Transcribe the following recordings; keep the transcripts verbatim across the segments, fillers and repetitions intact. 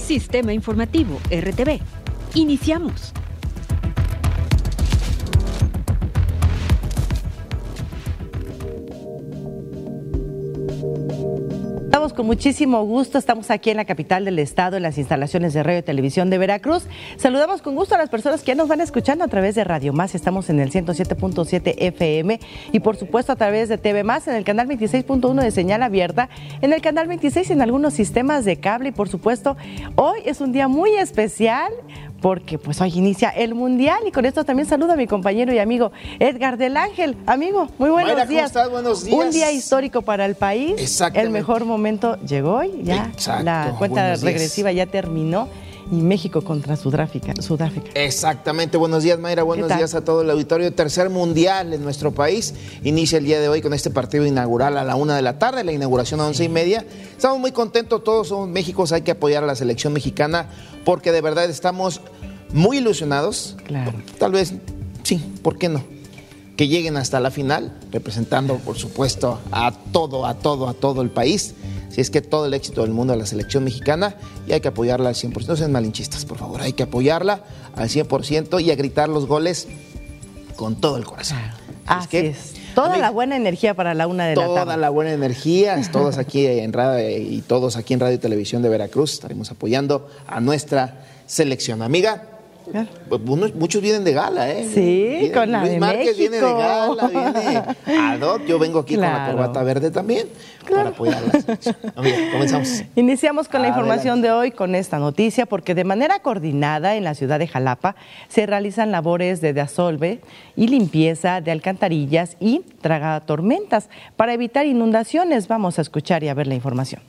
Sistema Informativo R T V. Iniciamos. Estamos con muchísimo gusto, estamos aquí en la capital del estado, en las instalaciones de Radio y Televisión de Veracruz. Saludamos con gusto a las personas que ya nos van escuchando a través de Radio Más, estamos en el ciento siete punto siete F M y por supuesto a través de T V Más, en el canal veintiséis punto uno de señal abierta, en el canal veintiséis en algunos sistemas de cable y por supuesto hoy es un día muy especial porque pues hoy inicia el Mundial y con esto también saludo a mi compañero y amigo Edgar del Ángel. Amigo, muy buenos Mayra, días. ¿cómo estás? Buenos días. Un día histórico para el país. Exactamente. El mejor momento llegó y ya Exacto. la cuenta Buenos días. regresiva ya terminó y México contra Sudáfrica. Sudáfrica. Exactamente. Buenos días, Mayra. Buenos días a todo el auditorio. Tercer Mundial en nuestro país. Inicia el día de hoy con este partido inaugural a la una de la tarde, la inauguración a once y media. Estamos muy contentos, todos somos México, hay que apoyar a la selección mexicana porque de verdad estamos muy ilusionados. Claro. Tal vez, sí, ¿por qué no? Que lleguen hasta la final, representando, por supuesto, a todo, a todo, a todo el país. Si es que todo el éxito del mundo a la selección mexicana y hay que apoyarla al cien por ciento. No sean malinchistas, por favor. Hay que apoyarla al cien por ciento y a gritar los goles con todo el corazón. Así es. Que, es. Toda mí, la buena energía para la una de la tarde. Toda la buena energía, todos aquí en radio y todos aquí en Radio y Televisión de Veracruz estaremos apoyando a nuestra selección. Amiga, claro. Unos, muchos vienen de gala, ¿eh? Sí, viene, con la Luis de Márquez México. viene de gala, viene ad hoc. Yo vengo aquí claro. con la corbata verde también claro. para apoyar la selección. Amiga, comenzamos. Iniciamos con la Adelante. información de hoy con esta noticia porque de manera coordinada en la ciudad de Jalapa se realizan labores de desasolve y limpieza de alcantarillas y tragatormentas para evitar inundaciones. Vamos a escuchar y a ver la información.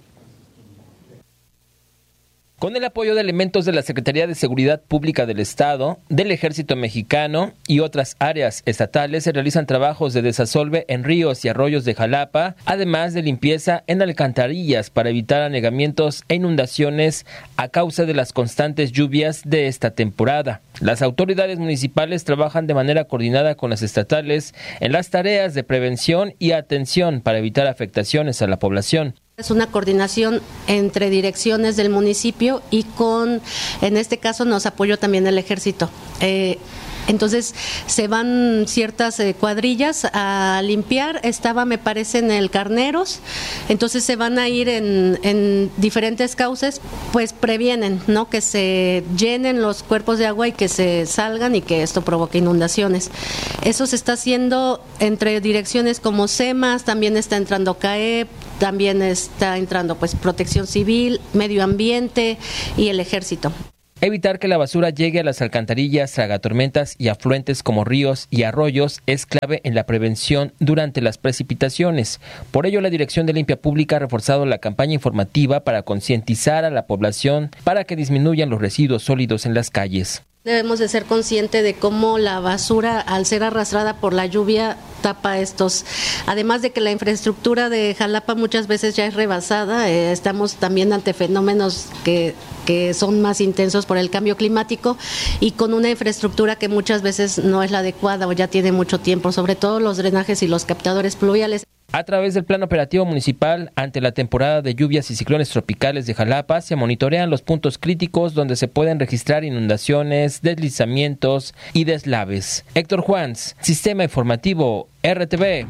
Con el apoyo de elementos de la Secretaría de Seguridad Pública del Estado, del Ejército Mexicano y otras áreas estatales, se realizan trabajos de desasolve en ríos y arroyos de Jalapa, además de limpieza en alcantarillas para evitar anegamientos e inundaciones a causa de las constantes lluvias de esta temporada. Las autoridades municipales trabajan de manera coordinada con las estatales en las tareas de prevención y atención para evitar afectaciones a la población. Es una coordinación entre direcciones del municipio y con, en este caso nos apoyó también el ejército. Eh, Entonces se van ciertas eh, cuadrillas a limpiar, estaba me parece en el Carneros, entonces se van a ir en, en diferentes cauces, pues previenen, ¿no? Que se llenen los cuerpos de agua y que se salgan y que esto provoque inundaciones. Eso se está haciendo entre direcciones como SEMAS, también está entrando CAEP, también está entrando pues Protección Civil, Medio Ambiente y el Ejército. Evitar que la basura llegue a las alcantarillas, tragatormentas y afluentes como ríos y arroyos es clave en la prevención durante las precipitaciones. Por ello, la Dirección de Limpia Pública ha reforzado la campaña informativa para concientizar a la población para que disminuyan los residuos sólidos en las calles. Debemos de ser conscientes de cómo la basura, al ser arrastrada por la lluvia, tapa estos. Además de que la infraestructura de Jalapa muchas veces ya es rebasada, eh, estamos también ante fenómenos que, que son más intensos por el cambio climático y con una infraestructura que muchas veces no es la adecuada o ya tiene mucho tiempo, sobre todo los drenajes y los captadores pluviales. A través del Plan Operativo Municipal, ante la temporada de lluvias y ciclones tropicales de Jalapa, se monitorean los puntos críticos donde se pueden registrar inundaciones, deslizamientos y deslaves. Héctor Juans, Sistema Informativo R T V.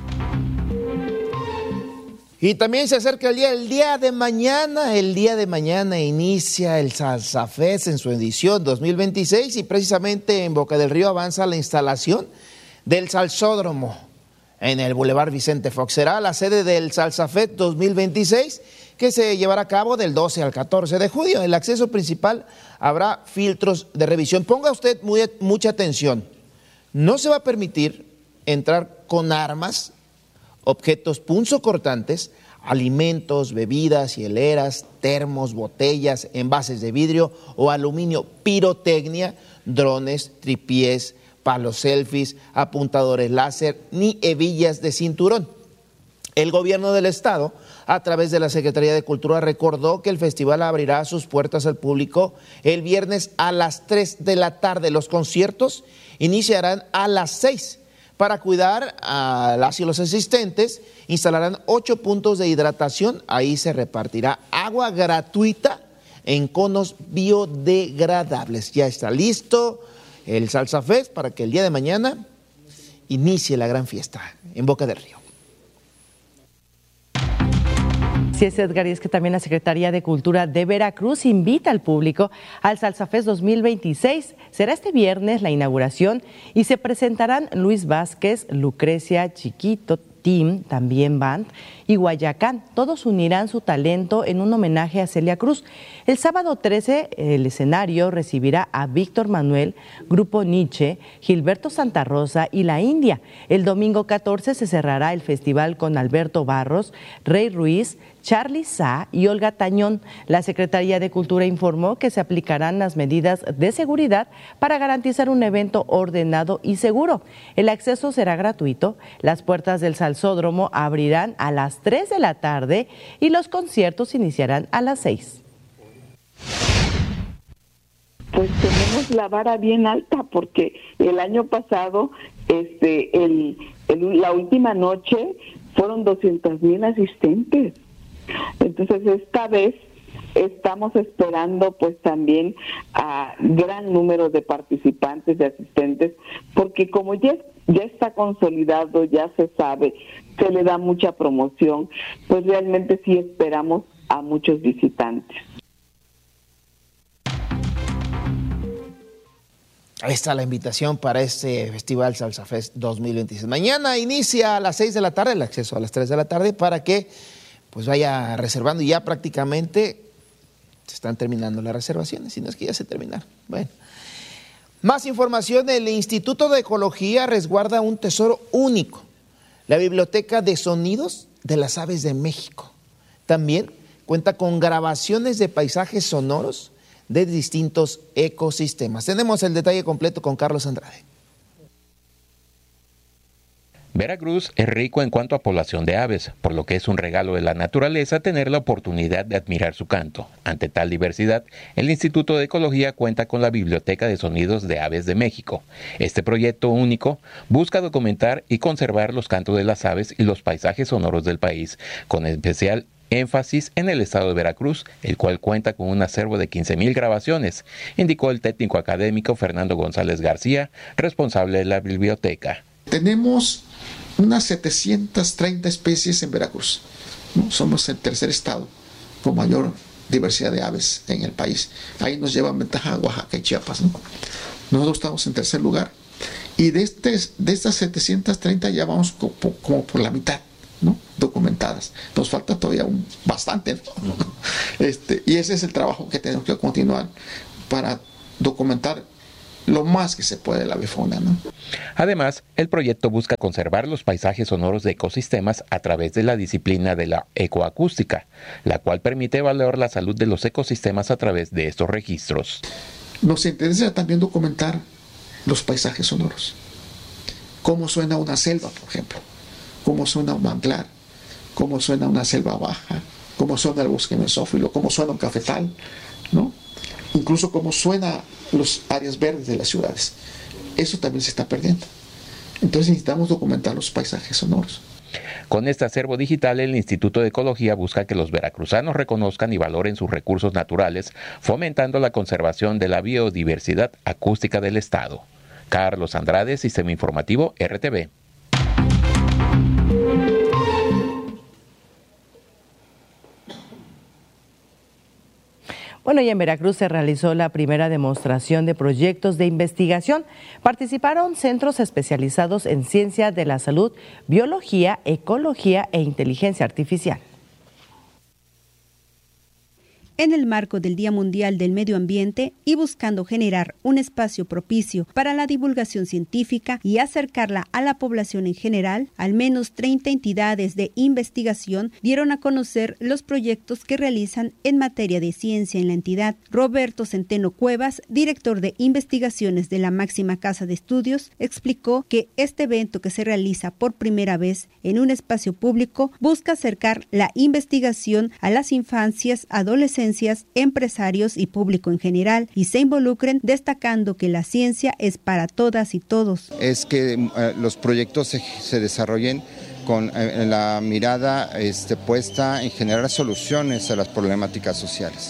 Y también se acerca el día, el día de mañana, el día de mañana inicia el Salsa Fest en su edición dos mil veintiséis y precisamente en Boca del Río avanza la instalación del Salsódromo en el Boulevard Vicente Fox. Será la sede del Salsa Fest dos mil veintiséis que se llevará a cabo del doce al catorce de junio. El acceso principal habrá filtros de revisión. Ponga usted muy, mucha atención. No se va a permitir entrar con armas, objetos punzocortantes, alimentos, bebidas, hieleras, termos, botellas, envases de vidrio o aluminio, pirotecnia, drones, tripiés, palos selfies, apuntadores láser, ni hebillas de cinturón. El gobierno del estado, a través de la Secretaría de Cultura, recordó que el festival abrirá sus puertas al público el viernes a las tres de la tarde. Los conciertos iniciarán a las seis. Para cuidar a las y los asistentes, instalarán ocho puntos de hidratación. Ahí se repartirá agua gratuita en conos biodegradables. Ya está listo el Salsa Fest para que el día de mañana inicie la gran fiesta en Boca del Río. Sí, es Edgar, y es que también la Secretaría de Cultura de Veracruz invita al público al Salsa Fest dos mil veintiséis. Será este viernes la inauguración y se presentarán Luis Vázquez, Lucrecia Chiquito, Team, también Band, y Guayacán. Todos unirán su talento en un homenaje a Celia Cruz. El sábado trece, el escenario recibirá a Víctor Manuel, Grupo Nietzsche, Gilberto Santa Rosa y La India. El domingo catorce se cerrará el festival con Alberto Barros, Rey Ruiz, Charly Sá y Olga Tañón. La Secretaría de Cultura informó que se aplicarán las medidas de seguridad para garantizar un evento ordenado y seguro. El acceso será gratuito. Las puertas del Salsódromo abrirán a las tres de la tarde y los conciertos iniciarán a las seis. Pues tenemos la vara bien alta porque el año pasado, este, el, el, la última noche fueron doscientos mil asistentes. Entonces esta vez estamos esperando pues también a gran número de participantes, de asistentes, porque como ya, ya está consolidado, ya se sabe, se le da mucha promoción, pues realmente sí esperamos a muchos visitantes. Ahí está la invitación para este Festival Salsa Fest dos mil veintiséis. Mañana inicia a las seis de la tarde, el acceso a las tres de la tarde, para que pues vaya reservando. Ya prácticamente se están terminando las reservaciones, si no es que ya se terminaron. Bueno, más información. El Instituto de Ecología resguarda un tesoro único, la Biblioteca de Sonidos de las Aves de México. También cuenta con grabaciones de paisajes sonoros de distintos ecosistemas. Tenemos el detalle completo con Carlos Andrade. Veracruz es rico en cuanto a población de aves, por lo que es un regalo de la naturaleza tener la oportunidad de admirar su canto. Ante tal diversidad, el Instituto de Ecología cuenta con la Biblioteca de Sonidos de Aves de México. Este proyecto único busca documentar y conservar los cantos de las aves y los paisajes sonoros del país, con especial énfasis en el estado de Veracruz, el cual cuenta con un acervo de quince mil grabaciones, indicó el técnico académico Fernando González García, responsable de la biblioteca. Tenemos unas setecientas treinta especies en Veracruz, ¿no? Somos el tercer estado con mayor diversidad de aves en el país. Ahí nos llevan ventaja Oaxaca y Chiapas, ¿no? Nosotros estamos en tercer lugar. Y de, este, de estas setecientas treinta ya vamos como, como por la mitad, ¿no? Documentadas. Nos falta todavía un, bastante, ¿no? Este, y ese es el trabajo que tenemos que continuar para documentar lo más que se puede de la avifauna, ¿no? Además, el proyecto busca conservar los paisajes sonoros de ecosistemas a través de la disciplina de la ecoacústica, la cual permite evaluar la salud de los ecosistemas a través de estos registros. Nos interesa también documentar los paisajes sonoros. Cómo suena una selva, por ejemplo. Cómo suena un manglar. Cómo suena una selva baja. Cómo suena el bosque mesófilo. Cómo suena un cafetal, ¿no? Incluso cómo suena las áreas verdes de las ciudades. Eso también se está perdiendo. Entonces necesitamos documentar los paisajes sonoros. Con este acervo digital, el Instituto de Ecología busca que los veracruzanos reconozcan y valoren sus recursos naturales, fomentando la conservación de la biodiversidad acústica del estado. Carlos Andrade, Sistema Informativo R T V. Bueno, y en Veracruz se realizó la primera demostración de proyectos de investigación. Participaron centros especializados en ciencia de la salud, biología, ecología e inteligencia artificial. En el marco del Día Mundial del Medio Ambiente y buscando generar un espacio propicio para la divulgación científica y acercarla a la población en general, al menos treinta entidades de investigación dieron a conocer los proyectos que realizan en materia de ciencia en la entidad. Roberto Centeno Cuevas, director de investigaciones de la máxima casa de estudios, explicó que este evento, que se realiza por primera vez en un espacio público, busca acercar la investigación a las infancias, adolescentes, empresarios y público en general, y se involucren, destacando que la ciencia es para todas y todos. Es que eh, los proyectos se, se desarrollen con eh, la mirada este, puesta en generar soluciones a las problemáticas sociales.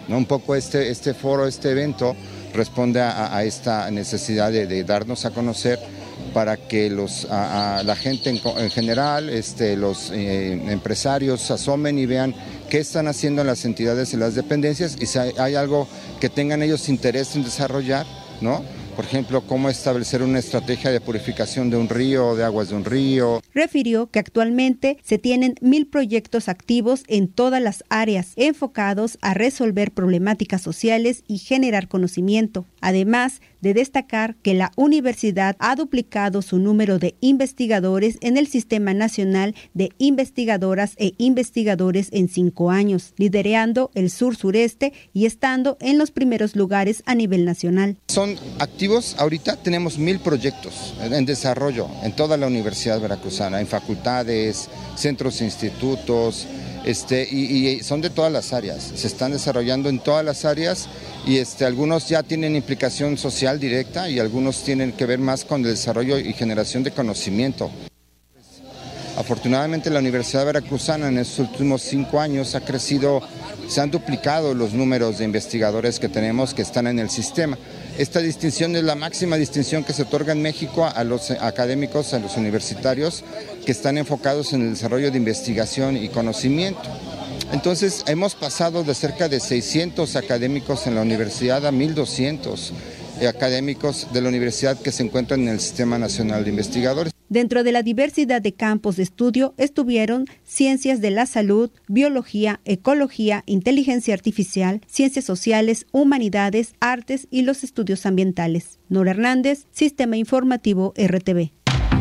¿no? Un poco este, este foro, este evento responde a, a esta necesidad de, de darnos a conocer para que los, a, a la gente en, en general, este, los eh, empresarios asomen y vean qué están haciendo las entidades y las dependencias y si hay, hay algo que tengan ellos interés en desarrollar, ¿no? Por ejemplo, cómo establecer una estrategia de purificación de un río, de aguas de un río. Refirió que actualmente se tienen mil proyectos activos en todas las áreas, enfocados a resolver problemáticas sociales y generar conocimiento. Además de destacar que la universidad ha duplicado su número de investigadores en el Sistema Nacional de Investigadoras e Investigadores en cinco años, liderando el sur-sureste y estando en los primeros lugares a nivel nacional. Son activos, ahorita tenemos mil proyectos en desarrollo en toda la Universidad Veracruzana, en facultades, centros e institutos, este, y, y son de todas las áreas, se están desarrollando en todas las áreas y este, algunos ya tienen implicación social directa y algunos tienen que ver más con el desarrollo y generación de conocimiento. Afortunadamente la Universidad Veracruzana en estos últimos cinco años ha crecido, se han duplicado los números de investigadores que tenemos que están en el sistema. Esta distinción es la máxima distinción que se otorga en México a los académicos, a los universitarios que están enfocados en el desarrollo de investigación y conocimiento. Entonces hemos pasado de cerca de seiscientos académicos en la universidad a mil doscientos académicos de la universidad que se encuentran en el Sistema Nacional de Investigadores. Dentro de la diversidad de campos de estudio estuvieron ciencias de la salud, biología, ecología, inteligencia artificial, ciencias sociales, humanidades, artes y los estudios ambientales. Nora Hernández, Sistema Informativo R T V.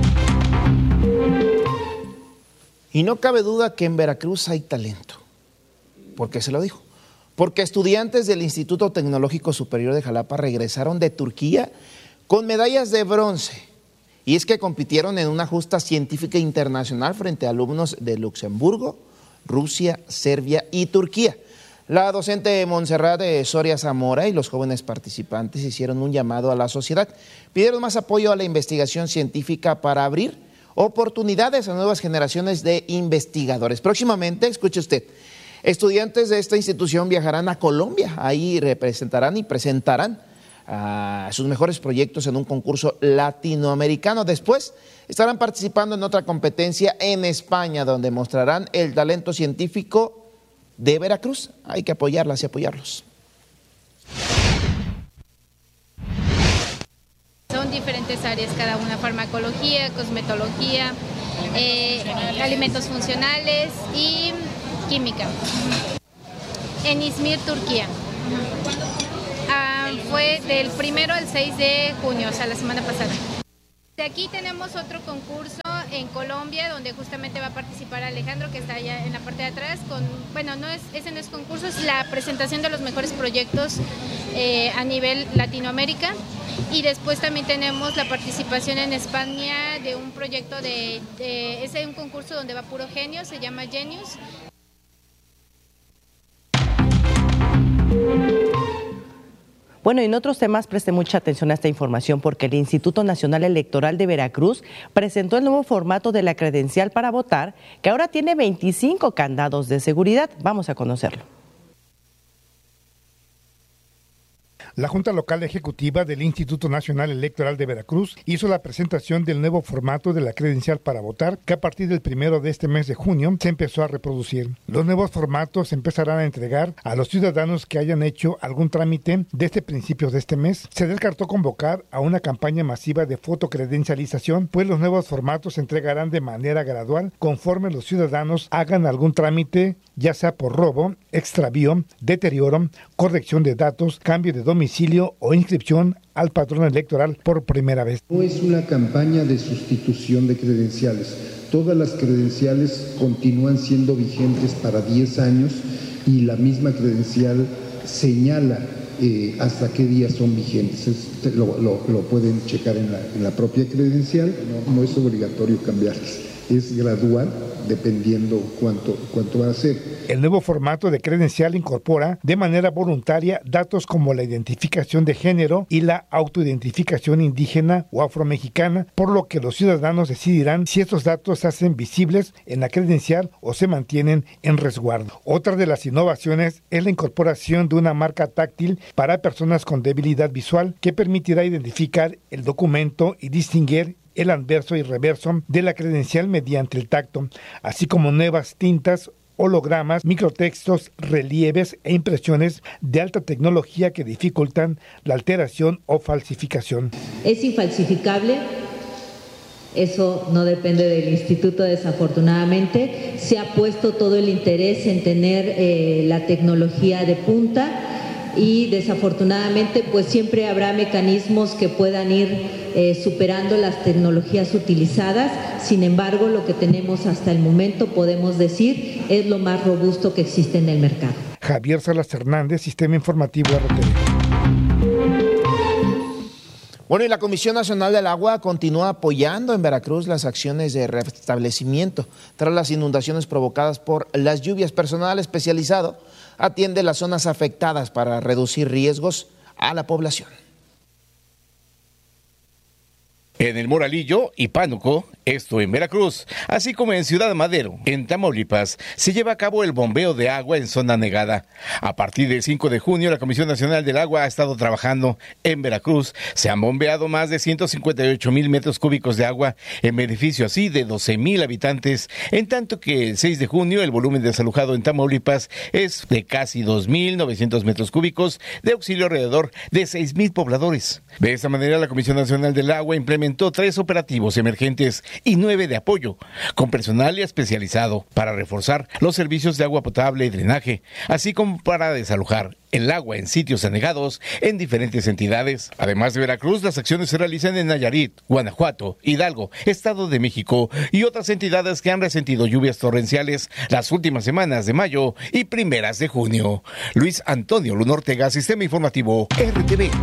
Y no cabe duda que en Veracruz hay talento. ¿Por qué se lo dijo? Porque estudiantes del Instituto Tecnológico Superior de Jalapa regresaron de Turquía con medallas de bronce. Y es que compitieron en una justa científica internacional frente a alumnos de Luxemburgo, Rusia, Serbia y Turquía. La docente Montserrat Soria Zamora y los jóvenes participantes hicieron un llamado a la sociedad. Pidieron más apoyo a la investigación científica para abrir oportunidades a nuevas generaciones de investigadores. Próximamente, escuche usted, estudiantes de esta institución viajarán a Colombia. Ahí representarán y presentarán a sus mejores proyectos en un concurso latinoamericano. Después estarán participando en otra competencia en España, donde mostrarán el talento científico de Veracruz. Hay que apoyarlas y apoyarlos. Son diferentes áreas, cada una: farmacología, cosmetología, eh, alimentos funcionales y química. En Izmir, Turquía. Ah, fue del primero al seis de junio, o sea, la semana pasada. De aquí tenemos otro concurso en Colombia, donde justamente va a participar Alejandro, que está allá en la parte de atrás. Con, bueno, no es, ese no es concurso, es la presentación de los mejores proyectos eh, a nivel Latinoamérica. Y después también tenemos la participación en España de un proyecto de, de es un concurso donde va puro genio, se llama Genius. Bueno, y en otros temas preste mucha atención a esta información porque el Instituto Nacional Electoral de Veracruz presentó el nuevo formato de la credencial para votar, que ahora tiene veinticinco candados de seguridad. Vamos a conocerlo. La Junta Local Ejecutiva del Instituto Nacional Electoral de Veracruz hizo la presentación del nuevo formato de la credencial para votar, que a partir del primero de este mes de junio se empezó a reproducir. Los nuevos formatos se empezarán a entregar a los ciudadanos que hayan hecho algún trámite desde principios de este mes. Se descartó convocar a una campaña masiva de fotocredencialización, pues los nuevos formatos se entregarán de manera gradual conforme los ciudadanos hagan algún trámite, ya sea por robo, extravío, deterioro, corrección de datos, cambio de domicilio o inscripción al padrón electoral por primera vez. No es una campaña de sustitución de credenciales. Todas las credenciales continúan siendo vigentes para diez años y la misma credencial señala eh, hasta qué día son vigentes. Es, lo, lo, lo pueden checar en la, en la propia credencial, no, no es obligatorio cambiarlas. es gradual dependiendo cuánto, cuánto va a ser. El nuevo formato de credencial incorpora de manera voluntaria datos como la identificación de género y la autoidentificación indígena o afromexicana, por lo que los ciudadanos decidirán si estos datos se hacen visibles en la credencial o se mantienen en resguardo. Otra de las innovaciones es la incorporación de una marca táctil para personas con debilidad visual que permitirá identificar el documento y distinguir el anverso y reverso de la credencial mediante el tacto, así como nuevas tintas, hologramas, microtextos, relieves e impresiones de alta tecnología que dificultan la alteración o falsificación. Es infalsificable, eso no depende del instituto desafortunadamente. Se ha puesto todo el interés en tener eh, la tecnología de punta y desafortunadamente pues siempre habrá mecanismos que puedan ir eh, superando las tecnologías utilizadas. Sin embargo, lo que tenemos hasta el momento, podemos decir, es lo más robusto que existe en el mercado. Javier Salas Hernández, Sistema Informativo R T V. Bueno, y la Comisión Nacional del Agua continúa apoyando en Veracruz las acciones de restablecimiento tras las inundaciones provocadas por las lluvias. Personal especializado atiende las zonas afectadas para reducir riesgos a la población. En el Moralillo y Pánuco, esto en Veracruz, así como en Ciudad Madero, en Tamaulipas, se lleva a cabo el bombeo de agua en zona negada. A partir del cinco de junio, la Comisión Nacional del Agua ha estado trabajando en Veracruz. Se han bombeado más de ciento cincuenta y ocho mil metros cúbicos de agua en beneficio así de doce mil habitantes, en tanto que el seis de junio el volumen desalojado en Tamaulipas es de casi dos mil novecientos metros cúbicos, de auxilio alrededor de seis mil pobladores. De esta manera, la Comisión Nacional del Agua implementó tres operativos emergentes y nueve de apoyo, con personal especializado para reforzar los servicios de agua potable y drenaje, así como para desalojar el agua en sitios anegados en diferentes entidades. Además de Veracruz, las acciones se realizan en Nayarit, Guanajuato, Hidalgo, Estado de México y otras entidades que han resentido lluvias torrenciales las últimas semanas de mayo y primeras de junio. Luis Antonio Luna Ortega, Sistema Informativo R T V.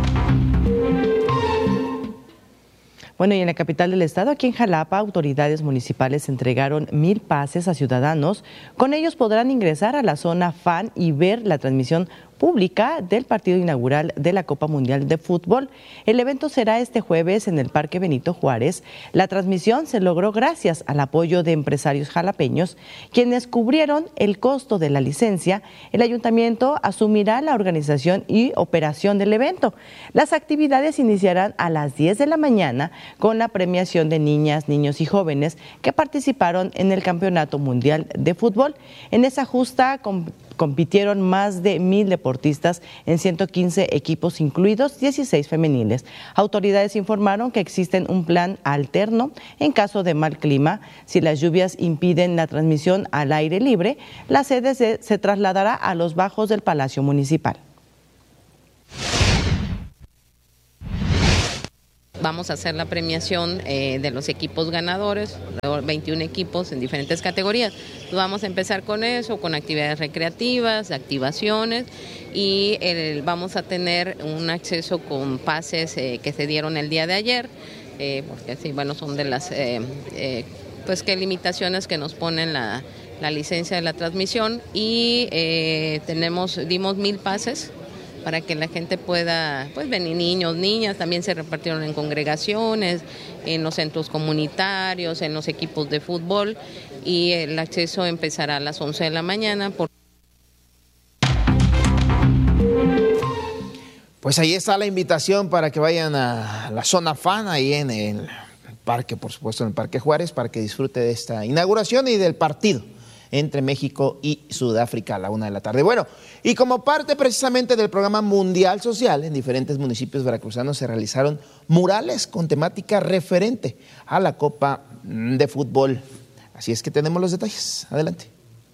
Bueno, y en la capital del estado, aquí en Jalapa, autoridades municipales entregaron mil pases a ciudadanos. Con ellos podrán ingresar a la zona fan y ver la transmisión pública del partido inaugural de la Copa Mundial de Fútbol. El evento será este jueves en el Parque Benito Juárez. La transmisión se logró gracias al apoyo de empresarios jalapeños, quienes cubrieron el costo de la licencia. El ayuntamiento asumirá la organización y operación del evento. Las actividades iniciarán a las diez de la mañana con la premiación de niñas, niños y jóvenes que participaron en el Campeonato Mundial de Fútbol. En esa justa compitieron más de mil deportistas en ciento quince equipos, incluidos dieciséis femeniles. Autoridades informaron que existen un plan alterno en caso de mal clima. Si las lluvias impiden la transmisión al aire libre, la sede se, se trasladará a los bajos del Palacio Municipal. Vamos a hacer la premiación eh, de los equipos ganadores, veintiún equipos en diferentes categorías. Vamos a empezar con eso, con actividades recreativas, activaciones y el, vamos a tener un acceso con pases eh, que se dieron el día de ayer, eh, porque sí, bueno, son de las eh, eh, pues que limitaciones que nos ponen la, la licencia de la transmisión y eh, tenemos dimos mil pases para que la gente pueda, pues venir niños, niñas, también se repartieron en congregaciones, en los centros comunitarios, en los equipos de fútbol y el acceso empezará a las once de la mañana. Por... Pues ahí está la invitación para que vayan a la zona fan, ahí en el parque, por supuesto, en el Parque Juárez, para que disfrute de esta inauguración y del partido entre México y Sudáfrica a la una de la tarde. Bueno, y como parte precisamente del programa Mundial Social, en diferentes municipios veracruzanos se realizaron murales con temática referente a la Copa de Fútbol. Así es que tenemos los detalles. Adelante.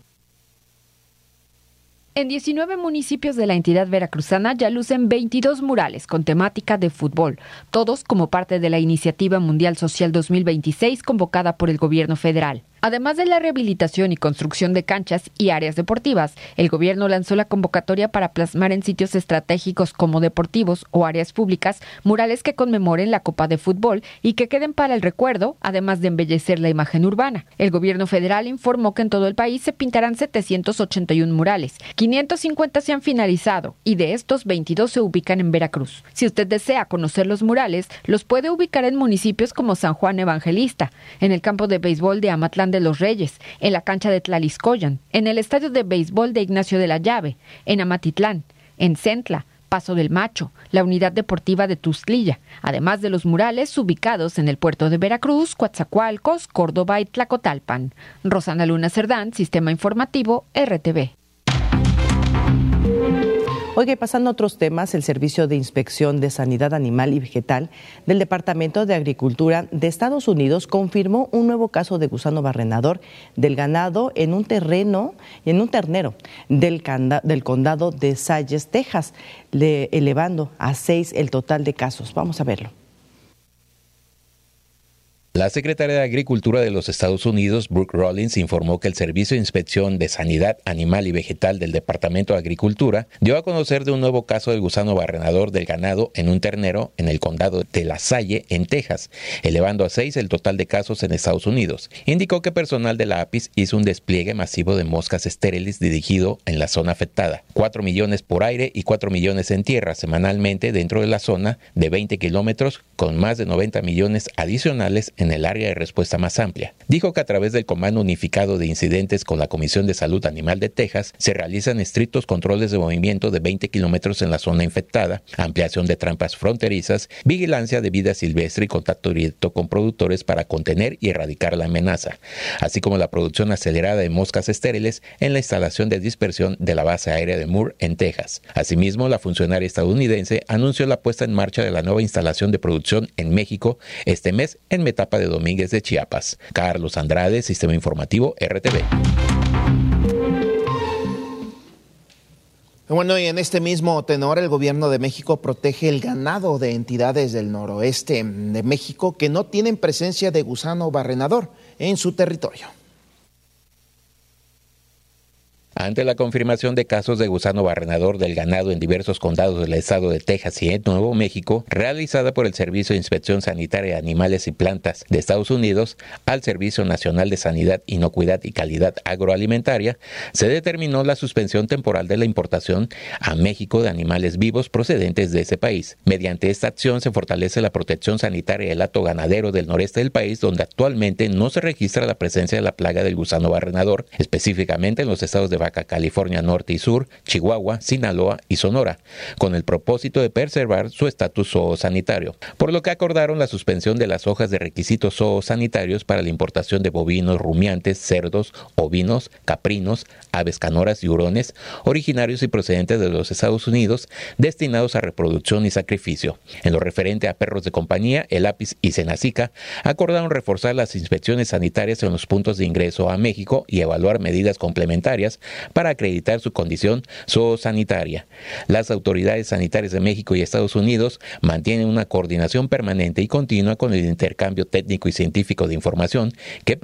En diecinueve municipios de la entidad veracruzana ya lucen veintidós murales con temática de fútbol, todos como parte de la Iniciativa Mundial Social dos mil veintiséis convocada por el gobierno federal. Además de la rehabilitación y construcción de canchas y áreas deportivas, el gobierno lanzó la convocatoria para plasmar en sitios estratégicos como deportivos o áreas públicas murales que conmemoren la Copa de Fútbol y que queden para el recuerdo, además de embellecer la imagen urbana. El gobierno federal informó que en todo el país se pintarán setecientos ochenta y uno murales, quinientos cincuenta se han finalizado y de estos veintidós se ubican en Veracruz. Si usted desea conocer los murales, los puede ubicar en municipios como San Juan Evangelista, en el campo de béisbol de Amatlán de los Reyes, en la cancha de Tlaliscoyan, en el estadio de béisbol de Ignacio de la Llave, en Amatitlán, en Centla, Paso del Macho, la unidad deportiva de Tuxtla, además de los murales ubicados en el puerto de Veracruz, Coatzacoalcos, Córdoba y Tlacotalpan. Rosana Luna Cerdán, Sistema Informativo, R T V. Oiga, y pasando a otros temas, el Servicio de Inspección de Sanidad Animal y Vegetal del Departamento de Agricultura de Estados Unidos confirmó un nuevo caso de gusano barrenador del ganado en un terreno, en un ternero del, canda, del condado de Salles, Texas, le, elevando a seis el total de casos. Vamos a verlo. La secretaria de Agricultura de los Estados Unidos, Brooke Rollins, informó que el Servicio de Inspección de Sanidad Animal y Vegetal del Departamento de Agricultura dio a conocer de un nuevo caso de gusano barrenador del ganado en un ternero en el condado de La Salle, en Texas, elevando a seis el total de casos en Estados Unidos. Indicó que personal de la APIS hizo un despliegue masivo de moscas estériles dirigido en la zona afectada, cuatro millones por aire y cuatro millones en tierra semanalmente dentro de la zona de veinte kilómetros, con más de noventa millones adicionales en el área de respuesta más amplia. Dijo que a través del Comando Unificado de Incidentes con la Comisión de Salud Animal de Texas se realizan estrictos controles de movimiento de veinte kilómetros en la zona infectada, ampliación de trampas fronterizas, vigilancia de vida silvestre y contacto directo con productores para contener y erradicar la amenaza, así como la producción acelerada de moscas estériles en la instalación de dispersión de la base aérea de Moore en Texas. Asimismo, la funcionaria estadounidense anunció la puesta en marcha de la nueva instalación de producción en México este mes en Metapa de Domínguez de Chiapas. Carlos Andrade, Sistema Informativo, R T V. Bueno, y en este mismo tenor, el gobierno de México protege el ganado de entidades del noroeste de México que no tienen presencia de gusano barrenador en su territorio. Ante la confirmación de casos de gusano barrenador del ganado en diversos condados del estado de Texas y en Nuevo México, realizada por el Servicio de Inspección Sanitaria de Animales y Plantas de Estados Unidos al Servicio Nacional de Sanidad, Inocuidad y Calidad Agroalimentaria, se determinó la suspensión temporal de la importación a México de animales vivos procedentes de ese país. Mediante esta acción se fortalece la protección sanitaria del hato ganadero del noreste del país, donde actualmente no se registra la presencia de la plaga del gusano barrenador, específicamente en los estados de California Norte y Sur, Chihuahua, Sinaloa y Sonora, con el propósito de preservar su estatus zoosanitario, por lo que acordaron la suspensión de las hojas de requisitos zoosanitarios para la importación de bovinos, rumiantes, cerdos, ovinos, caprinos, aves canoras y hurones, originarios y procedentes de los Estados Unidos, destinados a reproducción y sacrificio. En lo referente a perros de compañía, el APIS y Senacica acordaron reforzar las inspecciones sanitarias en los puntos de ingreso a México y evaluar medidas complementarias para acreditar su condición zoosanitaria. Las autoridades sanitarias de México y Estados Unidos mantienen una coordinación permanente y continua con el intercambio técnico y científico de información que